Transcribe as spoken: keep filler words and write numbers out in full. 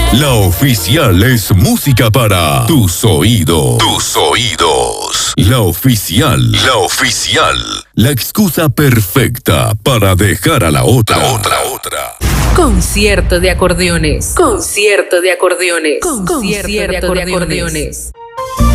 La oficial es música para tus oídos. Tus oídos. La oficial. La oficial. La excusa perfecta para dejar a la otra. La otra, otra. Concierto de acordeones. Concierto de acordeones. Concierto de acordeones.